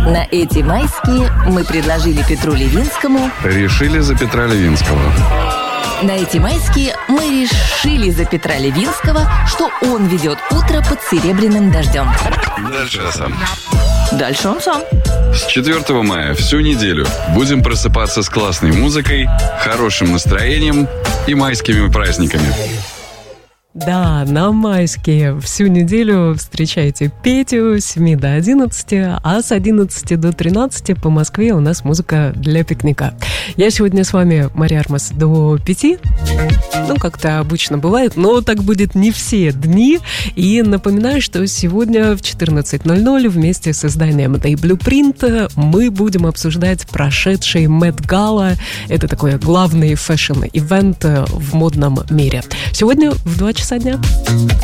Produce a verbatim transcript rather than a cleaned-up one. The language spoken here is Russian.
На эти майские мы предложили Петру Левинскому. Решили за Петра Левинского. На эти майские мы решили за Петра Левинского, что он ведет утро под серебряным дождем. Дальше я сам. Дальше он сам. С четвёртого мая всю неделю будем просыпаться с классной музыкой, хорошим настроением и майскими праздниками. Да, на майские всю неделю встречайте Петю с семи до одиннадцати, а с одиннадцати до тринадцати по Москве у нас музыка для пикника. Я сегодня с вами, Мария Армас, до пяти. Ну, как-то обычно бывает, но так будет не все дни. И напоминаю, что сегодня в четырнадцать ноль ноль вместе с изданием The Blueprint мы будем обсуждать прошедший Met Gala. Это такой главный фэшн-ивент в модном мире. Сегодня в два часа дня.